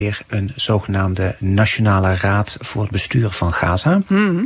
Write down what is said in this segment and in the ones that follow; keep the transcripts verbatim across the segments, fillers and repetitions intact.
een zogenaamde Nationale Raad voor het Bestuur van Gaza. Mm-hmm.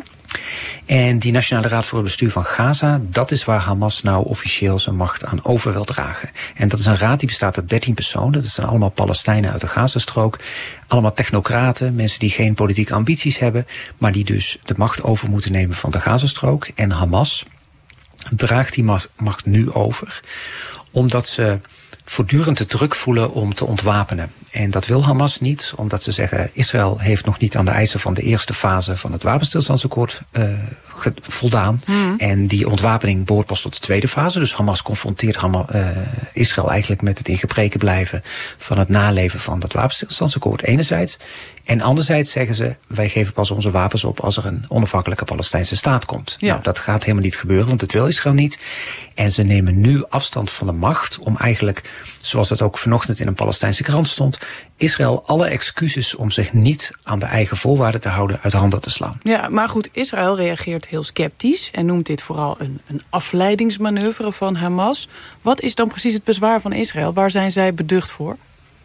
En die Nationale Raad voor het Bestuur van Gaza, dat is waar Hamas nou officieel zijn macht aan over wil dragen. En dat is een raad die bestaat uit dertien personen. Dat zijn allemaal Palestijnen uit de Gazastrook. Allemaal technocraten, mensen die geen politieke ambities hebben, maar die dus de macht over moeten nemen van de Gazastrook. En Hamas draagt die macht nu over, omdat ze voortdurend de druk voelen om te ontwapenen. En dat wil Hamas niet, omdat ze zeggen, Israël heeft nog niet aan de eisen van de eerste fase van het wapenstilstandsakkoord uh, voldaan. Mm. En die ontwapening behoort pas tot de tweede fase. Dus Hamas confronteert Hamas, uh, Israël eigenlijk met het in gebreke blijven van het naleven van dat wapenstilstandsakkoord enerzijds. En anderzijds zeggen ze, wij geven pas onze wapens op als er een onafhankelijke Palestijnse staat komt. Ja. Nou, dat gaat helemaal niet gebeuren, want het wil Israël niet. En ze nemen nu afstand van de macht om eigenlijk, zoals dat ook vanochtend in een Palestijnse krant stond, Israël alle excuses om zich niet aan de eigen voorwaarden te houden uit handen te slaan. Ja, maar goed, Israël reageert heel sceptisch en noemt dit vooral een, een afleidingsmanoeuvre van Hamas. Wat is dan precies het bezwaar van Israël? Waar zijn zij beducht voor?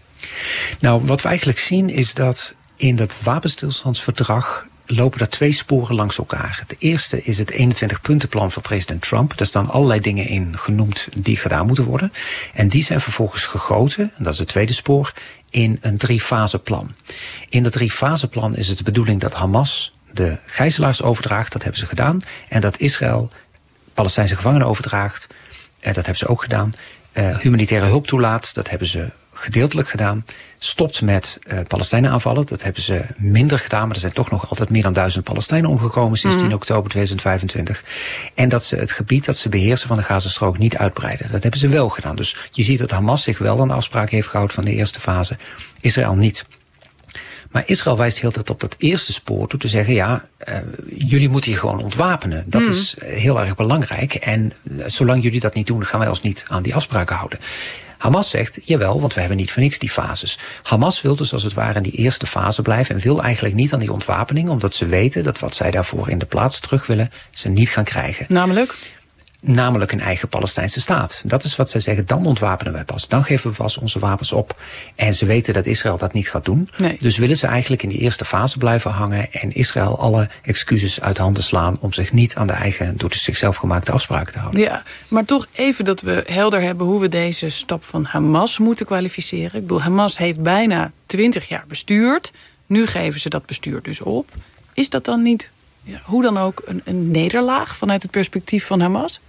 Nou, wat we eigenlijk zien is dat in dat wapenstilstandsverdrag lopen er twee sporen langs elkaar. De eerste is het eenentwintig-puntenplan van president Trump. Daar staan allerlei dingen in genoemd die gedaan moeten worden. En die zijn vervolgens gegoten, dat is het tweede spoor, in een drie-fase-plan. In dat drie-fase-plan is het de bedoeling dat Hamas de gijzelaars overdraagt, dat hebben ze gedaan. En dat Israël Palestijnse gevangenen overdraagt, eh, dat hebben ze ook gedaan. Uh, humanitaire hulp toelaat, dat hebben ze gedeeltelijk gedaan. Stopt met uh, Palestijnen aanvallen, dat hebben ze minder gedaan, maar er zijn toch nog altijd meer dan duizend Palestijnen omgekomen sinds mm. tien oktober tweeduizend vijfentwintig. En dat ze het gebied dat ze beheersen van de Gazastrook niet uitbreiden. Dat hebben ze wel gedaan. Dus je ziet dat Hamas zich wel aan de afspraak heeft gehouden van de eerste fase, Israël niet. Maar Israël wijst heel tijd op dat eerste spoor door te zeggen, ja, uh, jullie moeten je gewoon ontwapenen. Dat mm. is heel erg belangrijk. En uh, zolang jullie dat niet doen, gaan wij ons niet aan die afspraken houden. Hamas zegt, jawel, want we hebben niet voor niks die fases. Hamas wil dus als het ware in die eerste fase blijven en wil eigenlijk niet aan die ontwapening, omdat ze weten dat wat zij daarvoor in de plaats terug willen, ze niet gaan krijgen. Namelijk? Namelijk een eigen Palestijnse staat. Dat is wat zij zeggen, dan ontwapenen wij pas. Dan geven we pas onze wapens op. En ze weten dat Israël dat niet gaat doen. Nee. Dus willen ze eigenlijk in die eerste fase blijven hangen en Israël alle excuses uit handen slaan om zich niet aan de eigen, door de zichzelf gemaakte afspraken te houden. Ja, maar toch even dat we helder hebben hoe we deze stap van Hamas moeten kwalificeren. Ik bedoel, Hamas heeft bijna twintig jaar bestuurd. Nu geven ze dat bestuur dus op. Is dat dan niet, ja, hoe dan ook, een, een nederlaag vanuit het perspectief van Hamas?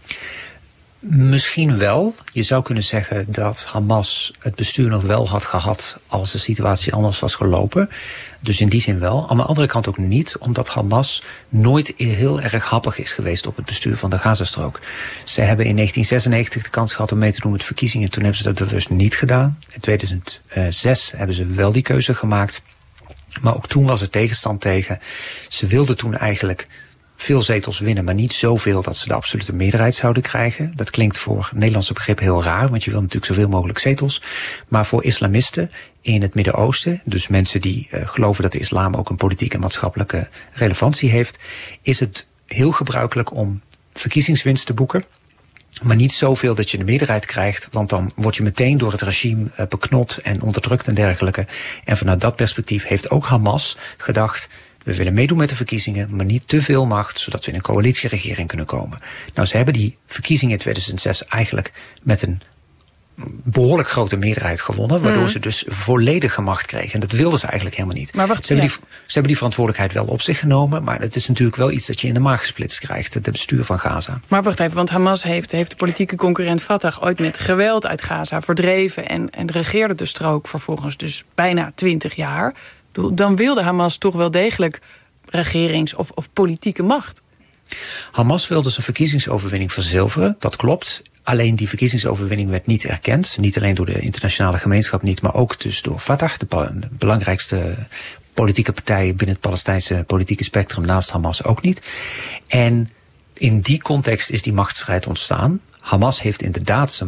Misschien wel. Je zou kunnen zeggen dat Hamas het bestuur nog wel had gehad als de situatie anders was gelopen. Dus in die zin wel. Aan de andere kant ook niet, omdat Hamas nooit heel erg happig is geweest op het bestuur van de Gazastrook. Ze hebben in negentien zesennegentig de kans gehad om mee te doen met de verkiezingen. Toen hebben ze dat bewust niet gedaan. In tweeduizend zes hebben ze wel die keuze gemaakt. Maar ook toen was er tegenstand tegen. Ze wilden toen eigenlijk veel zetels winnen, maar niet zoveel dat ze de absolute meerderheid zouden krijgen. Dat klinkt voor Nederlandse begrip heel raar, want je wil natuurlijk zoveel mogelijk zetels. Maar voor islamisten in het Midden-Oosten, dus mensen die uh, geloven dat de islam ook een politieke en maatschappelijke relevantie heeft, is het heel gebruikelijk om verkiezingswinst te boeken. Maar niet zoveel dat je de meerderheid krijgt, want dan word je meteen door het regime uh, beknot en onderdrukt en dergelijke. En vanuit dat perspectief heeft ook Hamas gedacht, we willen meedoen met de verkiezingen, maar niet te veel macht, zodat we in een coalitieregering kunnen komen. Nou, ze hebben die verkiezingen in tweeduizend zes eigenlijk met een behoorlijk grote meerderheid gewonnen, waardoor mm. ze dus volledige macht kregen. En dat wilden ze eigenlijk helemaal niet. Maar wacht, ze, hebben ja. die, ze hebben die verantwoordelijkheid wel op zich genomen, maar het is natuurlijk wel iets dat je in de maag gesplitst krijgt, het bestuur van Gaza. Maar wacht even, want Hamas heeft, heeft de politieke concurrent Fatah ooit met geweld uit Gaza verdreven en, en regeerde de strook vervolgens dus bijna twintig jaar. Dan wilde Hamas toch wel degelijk regerings- of, of politieke macht. Hamas wilde zijn verkiezingsoverwinning verzilveren, dat klopt. Alleen die verkiezingsoverwinning werd niet erkend. Niet alleen door de internationale gemeenschap niet, maar ook dus door Fatah, de, de belangrijkste politieke partij binnen het Palestijnse politieke spectrum, naast Hamas ook niet. En in die context is die machtsstrijd ontstaan. Hamas heeft inderdaad zijn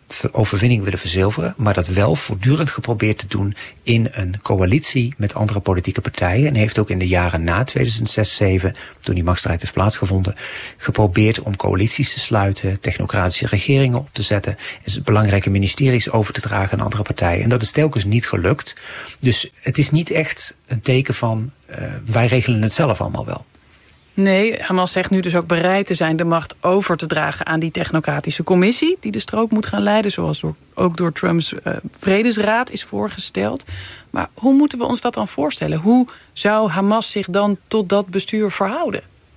overwinning willen verzilveren, maar dat wel voortdurend geprobeerd te doen in een coalitie met andere politieke partijen. En heeft ook in de jaren na tweeduizend zes zeven, toen die machtsstrijd heeft plaatsgevonden, geprobeerd om coalities te sluiten, technocratische regeringen op te zetten, belangrijke ministeries over te dragen aan andere partijen. En dat is telkens niet gelukt. Dus het is niet echt een teken van uh, wij regelen het zelf allemaal wel. Nee, Hamas zegt nu dus ook bereid te zijn de macht over te dragen aan die technocratische commissie die de strook moet gaan leiden, zoals door, ook door Trumps uh, vredesraad is voorgesteld. Maar hoe moeten we ons dat dan voorstellen? Hoe zou Hamas zich dan tot dat bestuur verhouden?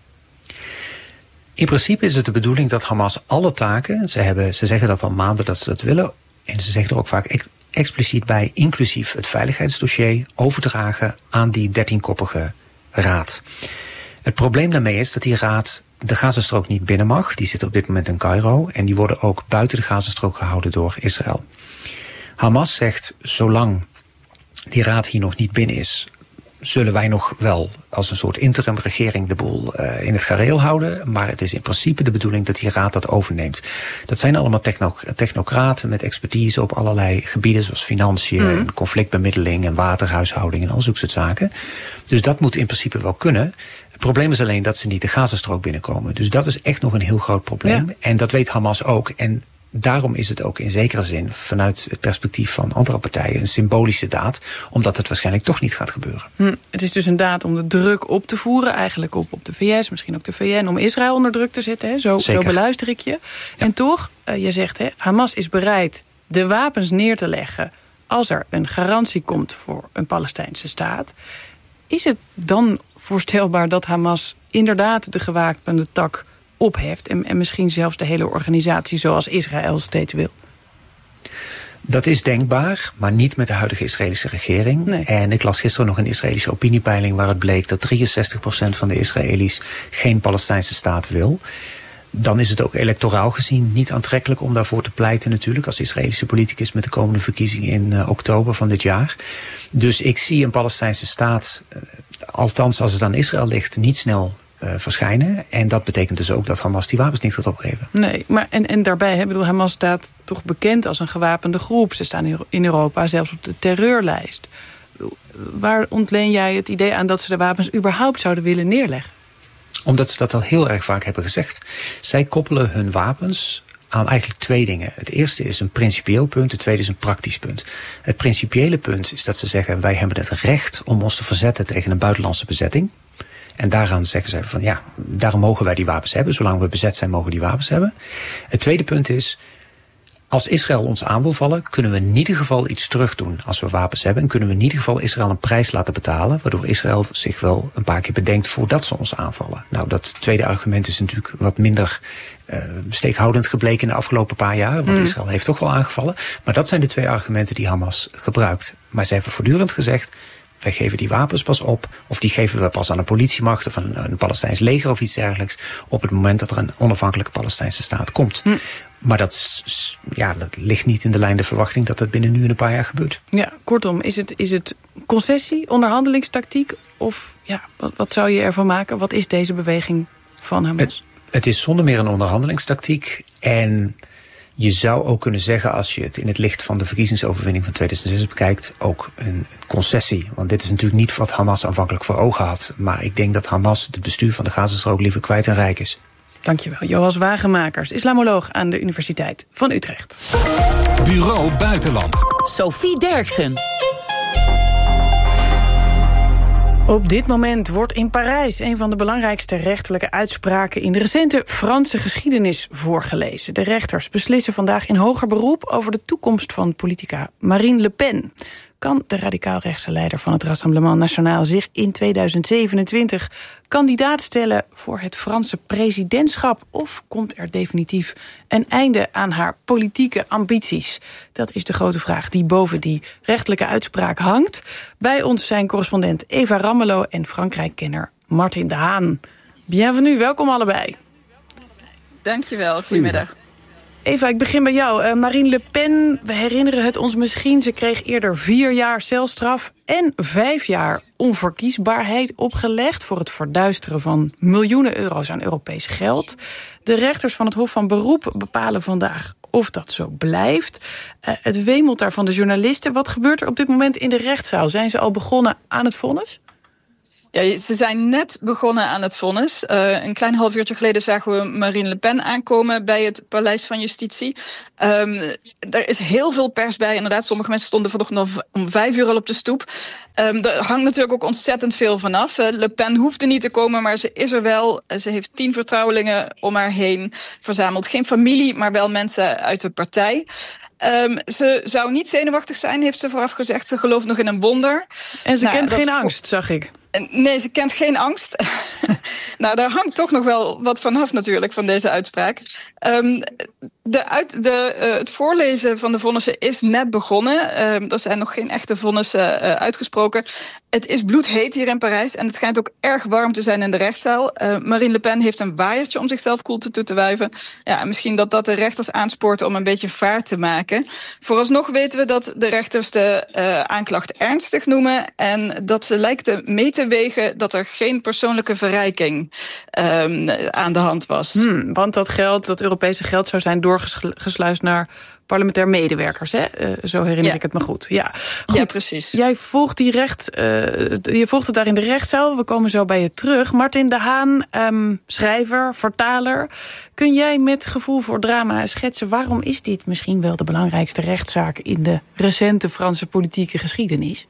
In principe is het de bedoeling dat Hamas alle taken, ze, hebben, ze zeggen dat al maanden dat ze dat willen, en ze zeggen er ook vaak ex, expliciet bij, inclusief het veiligheidsdossier, overdragen aan die dertienkoppige raad. Het probleem daarmee is dat die raad de Gazastrook niet binnen mag. Die zit op dit moment in Cairo en die worden ook buiten de Gazastrook gehouden door Israël. Hamas zegt, zolang die raad hier nog niet binnen is, zullen wij nog wel als een soort interim regering de boel uh, in het gareel houden. Maar het is in principe de bedoeling dat die raad dat overneemt. Dat zijn allemaal techno- technocraten met expertise op allerlei gebieden, zoals financiën, mm. en conflictbemiddeling en waterhuishouding en al zulke soort zaken. Dus dat moet in principe wel kunnen. Het probleem is alleen dat ze niet de Gazastrook binnenkomen. Dus dat is echt nog een heel groot probleem. Ja. En dat weet Hamas ook. En daarom is het ook in zekere zin, vanuit het perspectief van andere partijen, een symbolische daad, omdat het waarschijnlijk toch niet gaat gebeuren. Hm, het is dus een daad om de druk op te voeren, eigenlijk op, op de V S, misschien ook de V N, om Israël onder druk te zetten. Hè? Zo, zo beluister ik je. Ja. En toch, uh, je zegt, hè, Hamas is bereid de wapens neer te leggen als er een garantie komt voor een Palestijnse staat. Is het dan voorstelbaar dat Hamas inderdaad de gewapende tak opheft en, en misschien zelfs de hele organisatie zoals Israël steeds wil? Dat is denkbaar, maar niet met de huidige Israëlische regering. Nee. En ik las gisteren nog een Israëlische opiniepeiling waar het bleek dat drieënzestig procent van de Israëli's geen Palestijnse staat wil. Dan is het ook electoraal gezien niet aantrekkelijk om daarvoor te pleiten natuurlijk, als Israëlische politicus met de komende verkiezingen in uh, oktober van dit jaar. Dus ik zie een Palestijnse staat, uh, althans als het aan Israël ligt, niet snel Uh, verschijnen. En dat betekent dus ook dat Hamas die wapens niet gaat opgeven. Nee, maar en, en daarbij, hè, bedoel, Hamas staat toch bekend als een gewapende groep. Ze staan in Europa zelfs op de terreurlijst. Waar ontleen jij het idee aan dat ze de wapens überhaupt zouden willen neerleggen? Omdat ze dat al heel erg vaak hebben gezegd. Zij koppelen hun wapens aan eigenlijk twee dingen. Het eerste is een principieel punt, het tweede is een praktisch punt. Het principiële punt is dat ze zeggen, wij hebben het recht om ons te verzetten tegen een buitenlandse bezetting. En daaraan zeggen ze van ja, daarom mogen wij die wapens hebben. Zolang we bezet zijn, mogen we die wapens hebben. Het tweede punt is, als Israël ons aan wil vallen, kunnen we in ieder geval iets terug doen als we wapens hebben. En kunnen we in ieder geval Israël een prijs laten betalen, waardoor Israël zich wel een paar keer bedenkt voordat ze ons aanvallen. Nou, dat tweede argument is natuurlijk wat minder uh, steekhoudend gebleken in de afgelopen paar jaar. Want mm. Israël heeft toch wel aangevallen. Maar dat zijn de twee argumenten die Hamas gebruikt. Maar ze hebben voortdurend gezegd, wij geven die wapens pas op, of die geven we pas aan een politiemacht of een, een Palestijns leger of iets dergelijks, op het moment dat er een onafhankelijke Palestijnse staat komt. Hm. Maar dat, ja, dat ligt niet in de lijn de verwachting dat dat binnen nu in een paar jaar gebeurt. Ja, kortom, is het, is het concessie, onderhandelingstactiek, of ja, wat, wat zou je ervan maken? Wat is deze beweging van Hamas? Het, het is zonder meer een onderhandelingstactiek en je zou ook kunnen zeggen, als je het in het licht van de verkiezingsoverwinning van tweeduizend zes bekijkt, ook een concessie. Want dit is natuurlijk niet wat Hamas aanvankelijk voor ogen had. Maar ik denk dat Hamas het bestuur van de Gazastrook liever kwijt en rijk is. Dankjewel. Joas Wagenmakers, islamoloog aan de Universiteit van Utrecht. Bureau Buitenland. Sophie Derksen. Op dit moment wordt in Parijs een van de belangrijkste rechterlijke uitspraken in de recente Franse geschiedenis voorgelezen. De rechters beslissen vandaag in hoger beroep over de toekomst van politica Marine Le Pen. Kan de radicaal-rechtse leider van het Rassemblement National zich in tweeduizend zevenentwintig kandidaat stellen voor het Franse presidentschap? Of komt er definitief een einde aan haar politieke ambities? Dat is de grote vraag die boven die rechtelijke uitspraak hangt. Bij ons zijn correspondent Eva Rammelo en Frankrijk-kenner Martin de Haan. Bienvenue, welkom allebei. Dankjewel, goedemiddag. Eva, ik begin bij jou. Uh, Marine Le Pen, we herinneren het ons misschien, ze kreeg eerder vier jaar celstraf en vijf jaar onverkiesbaarheid opgelegd voor het verduisteren van miljoenen euro's aan Europees geld. De rechters van het Hof van Beroep bepalen vandaag of dat zo blijft. Uh, het wemelt daar van de journalisten. Wat gebeurt er op dit moment in de rechtszaal? Zijn ze al begonnen aan het vonnis? Ja, ze zijn net begonnen aan het vonnis. Uh, een klein half uurtje geleden zagen we Marine Le Pen aankomen bij het Paleis van Justitie. Um, er is heel veel pers bij. Inderdaad, sommige mensen stonden vanochtend al om vijf uur al op de stoep. Um, er hangt natuurlijk ook ontzettend veel vanaf. Uh, Le Pen hoefde niet te komen, maar ze is er wel. Uh, ze heeft tien vertrouwelingen om haar heen verzameld. Geen familie, maar wel mensen uit de partij. Um, ze zou niet zenuwachtig zijn, heeft ze vooraf gezegd. Ze gelooft nog in een wonder. En ze nou, kent geen vo- angst, zag ik. Nee, ze kent geen angst. Nou, daar hangt toch nog wel wat vanaf natuurlijk, van deze uitspraak. Um, de uit, de, uh, het voorlezen van de vonnissen is net begonnen. Um, er zijn nog geen echte vonnissen uh, uitgesproken. Het is bloedheet hier in Parijs en het schijnt ook erg warm te zijn in de rechtszaal. Uh, Marine Le Pen heeft een waaiertje om zichzelf koelte toe te wuiven. Ja, misschien dat dat de rechters aanspoort om een beetje vaart te maken. Vooralsnog weten we dat de rechters de uh, aanklacht ernstig noemen en dat ze lijkt mee te wegen dat er geen persoonlijke verrijking um, aan de hand was. Hmm, want dat geld, dat Europese geld zou zijn doorgesluist naar parlementair medewerkers, hè? Uh, zo herinner ja. ik het me goed. Ja, goed. Ja, precies. Jij volgt, die recht, uh, je volgt het daar in de rechtszaal. We komen zo bij je terug. Martin de Haan, um, schrijver, vertaler. Kun jij met gevoel voor drama schetsen waarom is dit misschien wel de belangrijkste rechtszaak in de recente Franse politieke geschiedenis?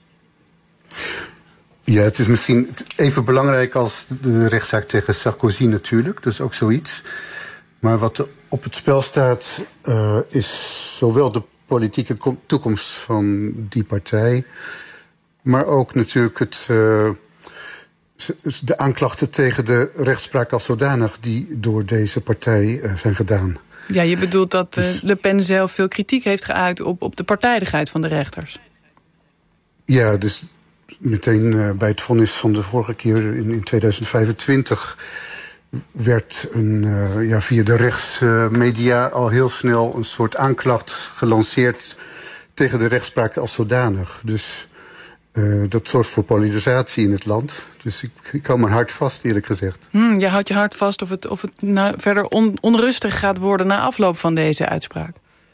Ja, het is misschien even belangrijk als de rechtszaak tegen Sarkozy natuurlijk. Dat is ook zoiets. Maar wat er op het spel staat uh, is zowel de politieke toekomst van die partij, maar ook natuurlijk het, uh, de aanklachten tegen de rechtspraak als zodanig die door deze partij uh, zijn gedaan. Ja, je bedoelt dat uh, Le Pen zelf veel kritiek heeft geuit op, op de partijdigheid van de rechters. Ja, dus meteen uh, bij het vonnis van de vorige keer in, in tweeduizend vijfentwintig werd een, uh, ja, via de rechtsmedia uh, al heel snel een soort aanklacht gelanceerd tegen de rechtspraak als zodanig. Dus uh, dat zorgt voor polarisatie in het land. Dus ik, ik hou mijn hart vast, eerlijk gezegd. Hmm, je houdt je hart vast of het, of het nou verder on, onrustig gaat worden na afloop van deze uitspraak?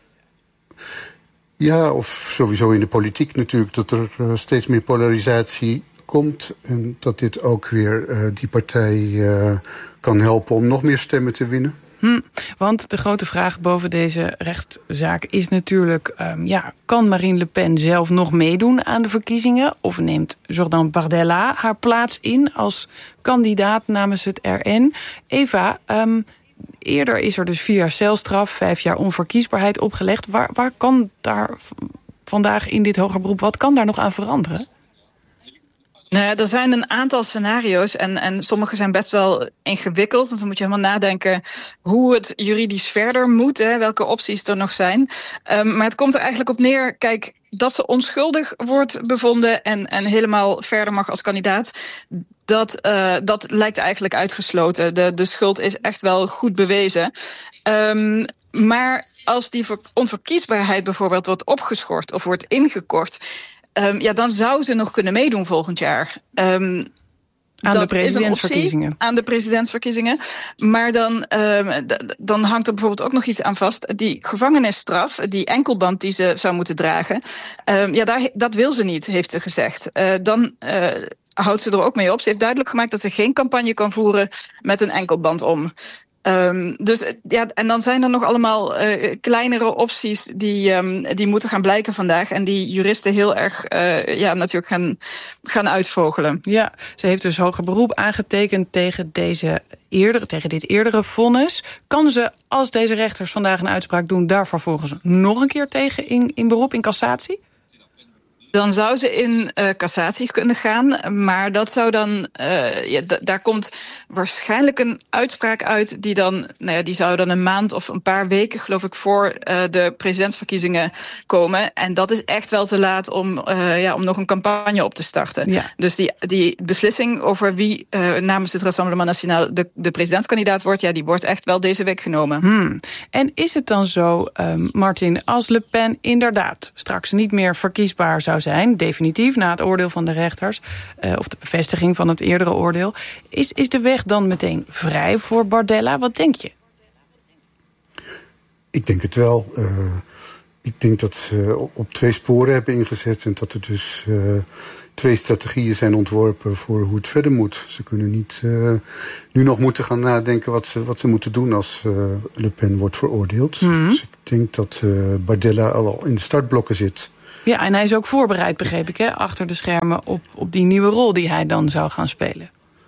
Ja, of sowieso in de politiek natuurlijk, dat er uh, steeds meer polarisatie komt. En dat dit ook weer uh, die partij uh, kan helpen om nog meer stemmen te winnen. Hm, want de grote vraag boven deze rechtszaak is natuurlijk, Um, ja, kan Marine Le Pen zelf nog meedoen aan de verkiezingen? Of neemt Jordan Bardella haar plaats in als kandidaat namens het R N? Eva, um, eerder is er dus vier jaar celstraf, vijf jaar onverkiesbaarheid opgelegd. Waar, waar kan daar vandaag in dit hoger beroep, wat kan daar nog aan veranderen? Nou ja, er zijn een aantal scenario's en, en sommige zijn best wel ingewikkeld. Want dan moet je helemaal nadenken hoe het juridisch verder moet, hè, welke opties er nog zijn. Um, maar het komt er eigenlijk op neer, kijk, dat ze onschuldig wordt bevonden en, en helemaal verder mag als kandidaat, dat, uh, dat lijkt eigenlijk uitgesloten. De, de schuld is echt wel goed bewezen. Um, maar als die onverkiesbaarheid bijvoorbeeld wordt opgeschort of wordt ingekort, Um, ja, dan zou ze nog kunnen meedoen volgend jaar. Um, aan dat de presidentsverkiezingen. Is een optie, aan de presidentsverkiezingen. Maar dan, um, d- dan hangt er bijvoorbeeld ook nog iets aan vast. Die gevangenisstraf, die enkelband die ze zou moeten dragen, Um, ja, daar, dat wil ze niet, heeft ze gezegd. Uh, dan uh, houdt ze er ook mee op. Ze heeft duidelijk gemaakt dat ze geen campagne kan voeren met een enkelband om. Um, dus ja, en dan zijn er nog allemaal uh, kleinere opties die, um, die moeten gaan blijken vandaag en die juristen heel erg uh, ja, natuurlijk gaan, gaan uitvogelen. Ja, ze heeft dus hoger beroep aangetekend tegen, deze eerdere, tegen dit eerdere vonnis. Kan ze, als deze rechters vandaag een uitspraak doen, daar vervolgens nog een keer tegen in, in beroep, in cassatie? Dan zou ze in uh, cassatie kunnen gaan, maar dat zou dan, uh, ja, d- daar komt waarschijnlijk een uitspraak uit die dan, nou ja, die zou dan een maand of een paar weken, geloof ik, voor uh, de presidentsverkiezingen komen. En dat is echt wel te laat om, uh, ja, om nog een campagne op te starten. Ja. Dus die, die beslissing over wie uh, namens het Rassemblement National de, de presidentskandidaat wordt, ja, die wordt echt wel deze week genomen. Hmm. En is het dan zo, um, Martin, als Le Pen inderdaad straks niet meer verkiesbaar zou zijn, definitief, na het oordeel van de rechters, uh, of de bevestiging van het eerdere oordeel, is, is de weg dan meteen vrij voor Bardella? Wat denk je? ik denk het wel. Uh, ik denk dat ze op, op twee sporen hebben ingezet en dat er dus uh, twee strategieën zijn ontworpen voor hoe het verder moet. Ze kunnen niet uh, nu nog moeten gaan nadenken wat ze, wat ze moeten doen als uh, Le Pen wordt veroordeeld. Mm-hmm. Dus ik denk dat uh, Bardella al in de startblokken zit. Ja, en hij is ook voorbereid, begreep ik, hè, achter de schermen op, op die nieuwe rol die hij dan zou gaan spelen.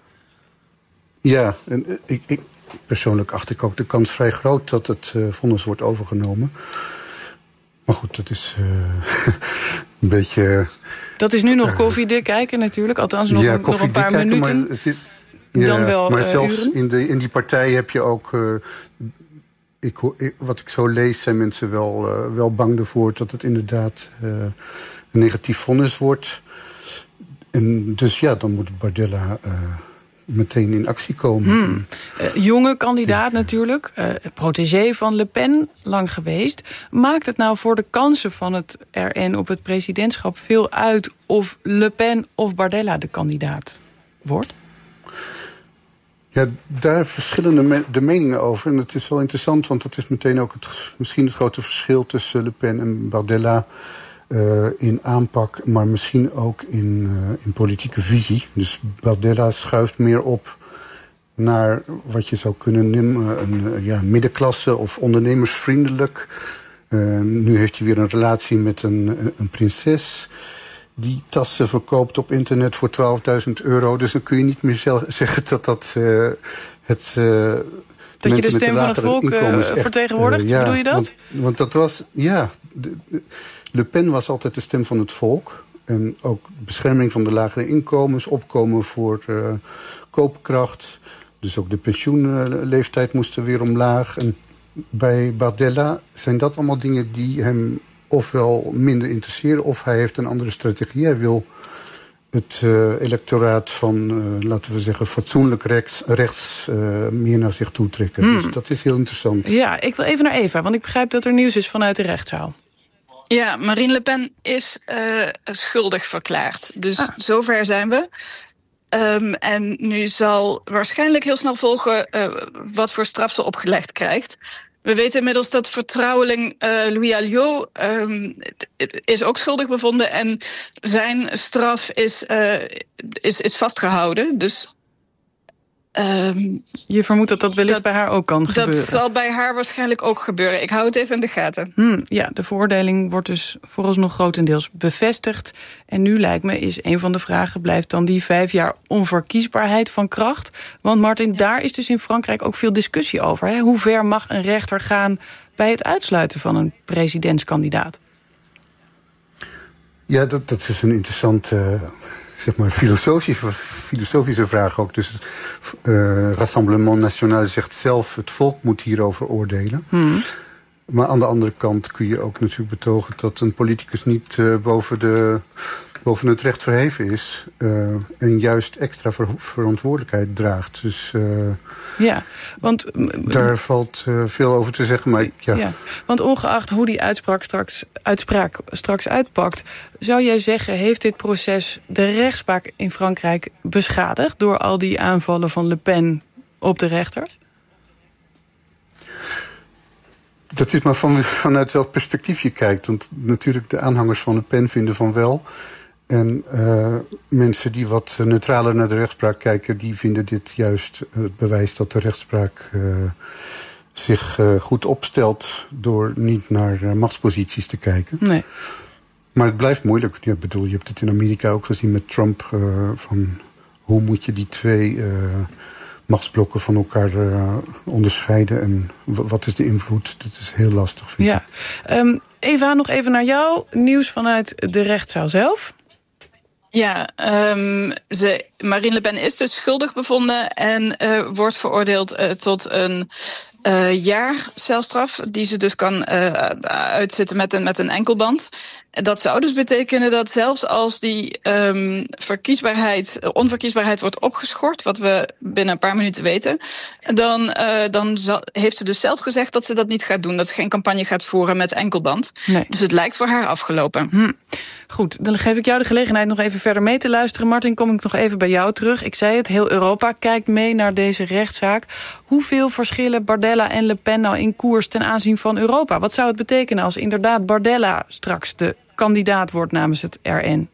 Ja, en ik, ik persoonlijk acht ik ook de kans vrij groot dat het uh, vonnis wordt overgenomen. Maar goed, dat is uh, een beetje... Dat is nu nog koffiedik kijken natuurlijk, althans nog, ja, nog een paar kijken, minuten. Maar, het is, ja, dan wel maar uh, zelfs uren. In, de, in die partij heb je ook... Uh, ik, ik, wat ik zo lees, zijn mensen wel, uh, wel bang ervoor dat het inderdaad uh, een negatief vonnis wordt. En dus ja, dan moet Bardella uh, meteen in actie komen. Hmm. Uh, jonge kandidaat ja. natuurlijk, uh, protégé van Le Pen, lang geweest. Maakt het nou voor de kansen van het R N op het presidentschap veel uit of Le Pen of Bardella de kandidaat wordt? Ja, daar verschillen me- de meningen over. En het is wel interessant, want dat is meteen ook het, misschien het grote verschil tussen Le Pen en Bardella uh, in aanpak, maar misschien ook in, uh, in politieke visie. Dus Bardella schuift meer op naar wat je zou kunnen noemen een ja, middenklasse of ondernemersvriendelijk. Uh, nu heeft hij weer een relatie met een, een prinses die tassen verkoopt op internet voor twaalfduizend euro. Dus dan kun je niet meer zelf zeggen dat dat uh, het... Uh, dat je de stem de van het volk uh, vertegenwoordigt, uh, ja, bedoel je dat? Want, want dat was, ja... De, de, Le Pen was altijd de stem van het volk. En ook bescherming van de lagere inkomens, opkomen voor uh, koopkracht. Dus ook de pensioenleeftijd moest er weer omlaag. En bij Bardella zijn dat allemaal dingen die hem ofwel minder interesseren, of hij heeft een andere strategie. Hij wil het uh, electoraat van, uh, laten we zeggen, fatsoenlijk rechts, rechts uh, meer naar zich toe trekken. Hmm. Dus dat is heel interessant. Ja, ik wil even naar Eva, want ik begrijp dat er nieuws is vanuit de rechtszaal. Ja, Marine Le Pen is uh, schuldig verklaard. Dus ah. zover zijn we. Um, en nu zal waarschijnlijk heel snel volgen uh, wat voor straf ze opgelegd krijgt. We weten inmiddels dat vertrouweling uh, Louis Alliot um, is ook schuldig bevonden. En zijn straf is, uh, is, is vastgehouden. Dus Um, je vermoedt dat dat wellicht dat, bij haar ook kan gebeuren. Dat zal bij haar waarschijnlijk ook gebeuren. Ik hou het even in de gaten. Hmm, ja, de veroordeling wordt dus vooralsnog grotendeels bevestigd. En nu lijkt me is een van de vragen, blijft dan die vijf jaar onverkiesbaarheid van kracht? Want Martin, ja. daar is dus in Frankrijk ook veel discussie over. Hè? Hoe ver mag een rechter gaan bij het uitsluiten van een presidentskandidaat? Ja, dat, dat is een interessante... Uh... zeg maar, filosofische, filosofische vraag ook. Dus het uh, Rassemblement National zegt zelf, het volk moet hierover oordelen. Hmm. Maar aan de andere kant kun je ook natuurlijk betogen dat een politicus niet uh, boven, de, boven het recht verheven is. Uh, en juist extra ver- verantwoordelijkheid draagt. Dus uh, ja, want, daar valt uh, veel over te zeggen. Maar, ja. Ja, want ongeacht hoe die uitspraak straks, uitspraak straks uitpakt, zou jij zeggen, heeft dit proces de rechtspraak in Frankrijk beschadigd door al die aanvallen van Le Pen op de rechters? Dat is maar van, vanuit welk perspectief je kijkt. Want natuurlijk de aanhangers van Le Pen vinden van wel. En uh, mensen die wat neutraler naar de rechtspraak kijken, die vinden dit juist het bewijs dat de rechtspraak uh, zich uh, goed opstelt door niet naar uh, machtsposities te kijken. Nee. Maar het blijft moeilijk. Ja, bedoel, je hebt het in Amerika ook gezien met Trump. Uh, van hoe moet je die twee uh, machtsblokken van elkaar uh, onderscheiden en w- wat is de invloed? Dat is heel lastig, vind ja. ik. Um, Eva, nog even naar jou. Nieuws vanuit de rechtszaal zelf. Ja, um, ze, Marine Le Pen is dus schuldig bevonden en uh, wordt veroordeeld uh, tot een uh, jaar celstraf, die ze dus kan uh, uitzitten met een, met een enkelband. Dat zou dus betekenen dat zelfs als die um, verkiesbaarheid, onverkiesbaarheid wordt opgeschort, wat we binnen een paar minuten weten, dan, uh, dan zal, heeft ze dus zelf gezegd dat ze dat niet gaat doen, dat ze geen campagne gaat voeren met enkelband. Nee. Dus het lijkt voor haar afgelopen. Hm. Goed, dan geef ik jou de gelegenheid nog even verder mee te luisteren. Martin, kom ik nog even bij jou terug. Ik zei het, heel Europa kijkt mee naar deze rechtszaak. Hoeveel verschillen Bardella en Le Pen nou in koers ten aanzien van Europa? Wat zou het betekenen als inderdaad Bardella straks de kandidaat wordt namens het R N?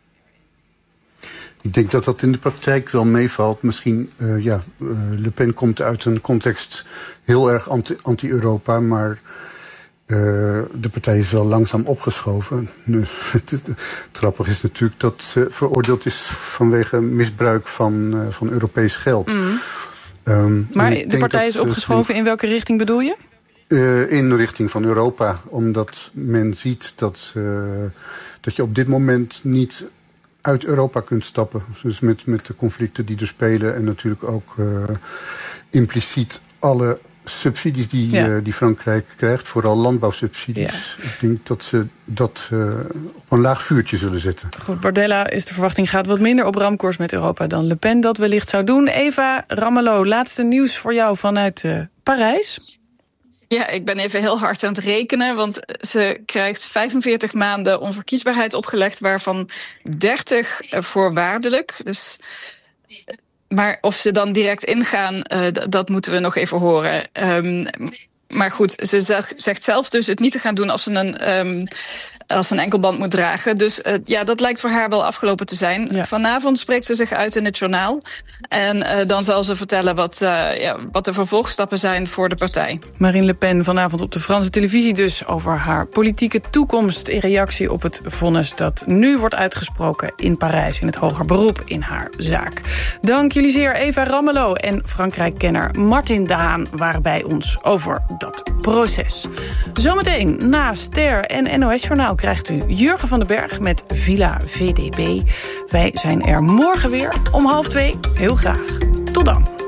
Ik denk dat dat in de praktijk wel meevalt. Misschien, uh, ja, uh, Le Pen komt uit een context heel erg anti- anti-Europa, maar uh, de partij is wel langzaam opgeschoven. Nu, het, het, het grappig is natuurlijk dat ze veroordeeld is vanwege misbruik van, uh, van Europees geld. Mm. Um, maar de partij is opgeschoven, in welke richting bedoel je? Uh, in de richting van Europa, omdat men ziet dat, uh, dat je op dit moment niet uit Europa kunt stappen. Dus met, met de conflicten die er spelen en natuurlijk ook uh, impliciet alle subsidies die, ja. uh, die Frankrijk krijgt, vooral landbouwsubsidies. Ja. Ik denk dat ze dat uh, op een laag vuurtje zullen zetten. Goed, Bardella is de verwachting gaat wat minder op ramkoers met Europa dan Le Pen dat wellicht zou doen. Eva Ramelow, laatste nieuws voor jou vanuit uh, Parijs. Ja, ik ben even heel hard aan het rekenen, want ze krijgt vijfenveertig maanden onverkiesbaarheid opgelegd, waarvan dertig voorwaardelijk. Dus, maar of ze dan direct ingaan, uh, d- dat moeten we nog even horen. Um, maar goed, ze zeg, zegt zelf dus het niet te gaan doen als ze een, um, als ze een enkelband moet dragen. Dus uh, ja, dat lijkt voor haar wel afgelopen te zijn. Ja. Vanavond spreekt ze zich uit in het journaal. En uh, dan zal ze vertellen wat, uh, ja, wat de vervolgstappen zijn voor de partij. Marine Le Pen vanavond op de Franse televisie dus over haar politieke toekomst in reactie op het vonnis dat nu wordt uitgesproken in Parijs in het hoger beroep in haar zaak. Dank jullie zeer. Eva Ramelow en Frankrijk-kenner Martin de Haan waren bij ons over dat proces. Zometeen na Ster en N O S-journaal krijgt u Jurgen van den Berg met Villa V D B. Wij zijn er morgen weer om half twee. Heel graag. Tot dan.